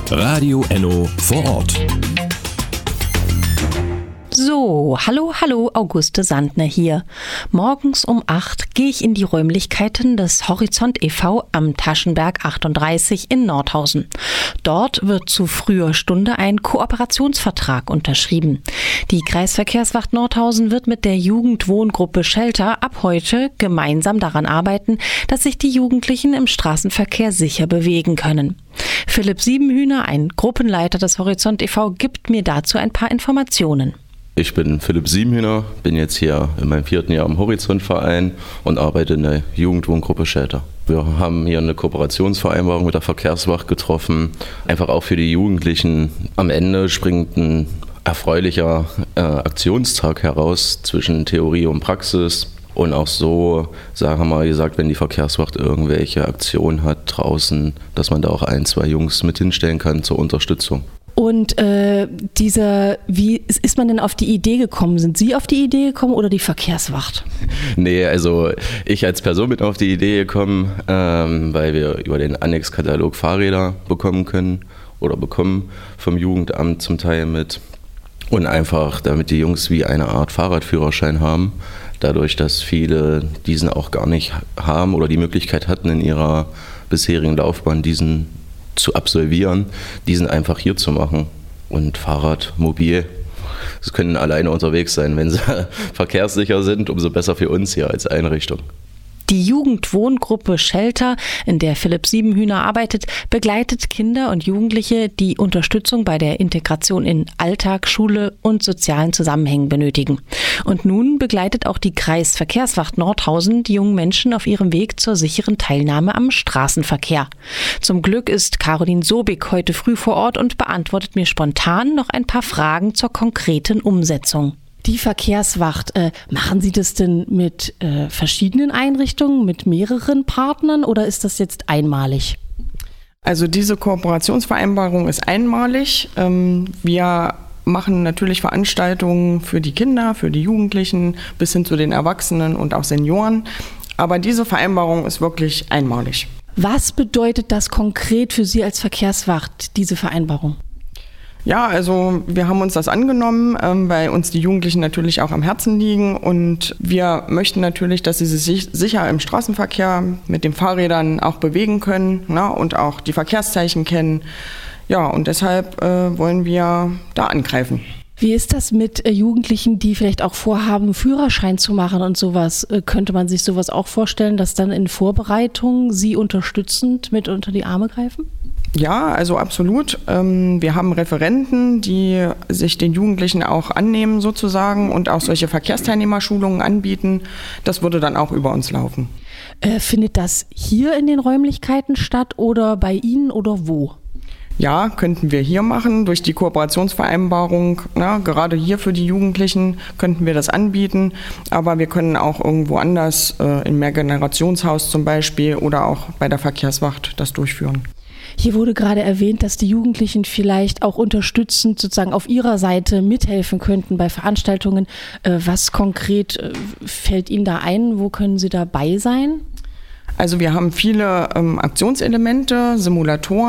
Radio Enno vor Ort. So, hallo, Auguste Sandner hier. Morgens um 8 gehe ich in die Räumlichkeiten des Horizont e.V. am Taschenberg 38 in Nordhausen. Dort wird zu früher Stunde ein Kooperationsvertrag unterschrieben. Die Kreisverkehrswacht Nordhausen wird mit der Jugendwohngruppe Shelter ab heute gemeinsam daran arbeiten, dass sich die Jugendlichen im Straßenverkehr sicher bewegen können. Philipp Siebenhühner, ein Gruppenleiter des Horizont e.V., gibt mir dazu ein paar Informationen. Ich bin Philipp Siebenhühner, bin jetzt hier in meinem 4. Jahr im Horizontverein und arbeite in der Jugendwohngruppe Shelter. Wir haben hier eine Kooperationsvereinbarung mit der Verkehrswacht getroffen, einfach auch für die Jugendlichen. Am Ende springt ein erfreulicher Aktionstag heraus zwischen Theorie und Praxis. Und auch so, sagen wir mal gesagt, wenn die Verkehrswacht irgendwelche Aktionen hat draußen, dass man da auch 1, 2 Jungs mit hinstellen kann zur Unterstützung. Und wie ist man denn auf die Idee gekommen? Sind Sie auf die Idee gekommen oder die Verkehrswacht? Nee, also ich als Person bin auf die Idee gekommen, weil wir über den Annex-Katalog Fahrräder bekommen können oder bekommen vom Jugendamt zum Teil mit. Und einfach, damit die Jungs wie eine Art Fahrradführerschein haben, dadurch, dass viele diesen auch gar nicht haben oder die Möglichkeit hatten, in ihrer bisherigen Laufbahn diesen zu absolvieren, diesen einfach hier zu machen. Und Fahrrad, mobil, sie können alleine unterwegs sein. Wenn sie verkehrssicher sind, umso besser für uns hier als Einrichtung. Die Jugendwohngruppe Shelter, in der Philipp Siebenhüner arbeitet, begleitet Kinder und Jugendliche, die Unterstützung bei der Integration in Alltag, Schule und sozialen Zusammenhängen benötigen. Und nun begleitet auch die Kreisverkehrswacht Nordhausen die jungen Menschen auf ihrem Weg zur sicheren Teilnahme am Straßenverkehr. Zum Glück ist Caroline Sobik heute früh vor Ort und beantwortet mir spontan noch ein paar Fragen zur konkreten Umsetzung. Die Verkehrswacht, machen Sie das denn mit verschiedenen Einrichtungen, mit mehreren Partnern oder ist das jetzt einmalig? Also diese Kooperationsvereinbarung ist einmalig. Wir machen natürlich Veranstaltungen für die Kinder, für die Jugendlichen bis hin zu den Erwachsenen und auch Senioren. Aber diese Vereinbarung ist wirklich einmalig. Was bedeutet das konkret für Sie als Verkehrswacht, diese Vereinbarung? Ja, also wir haben uns das angenommen, weil uns die Jugendlichen natürlich auch am Herzen liegen und wir möchten natürlich, dass sie sich sicher im Straßenverkehr mit den Fahrrädern auch bewegen können, und auch die Verkehrszeichen kennen. Ja, und deshalb wollen wir da angreifen. Wie ist das mit Jugendlichen, die vielleicht auch vorhaben, Führerschein zu machen und sowas? Könnte man sich sowas auch vorstellen, dass dann in Vorbereitung Sie unterstützend mit unter die Arme greifen? Ja, also absolut. Wir haben Referenten, die sich den Jugendlichen auch annehmen sozusagen und auch solche Verkehrsteilnehmerschulungen anbieten. Das würde dann auch über uns laufen. Findet das hier in den Räumlichkeiten statt oder bei Ihnen oder wo? Ja, könnten wir hier machen. Durch die Kooperationsvereinbarung, gerade hier für die Jugendlichen könnten wir das anbieten. Aber wir können auch irgendwo anders, im Mehrgenerationshaus zum Beispiel oder auch bei der Verkehrswacht das durchführen. Hier wurde gerade erwähnt, dass die Jugendlichen vielleicht auch unterstützend sozusagen auf ihrer Seite mithelfen könnten bei Veranstaltungen. Was konkret fällt Ihnen da ein? Wo können Sie dabei sein? Also wir haben viele Aktionselemente, Simulatoren.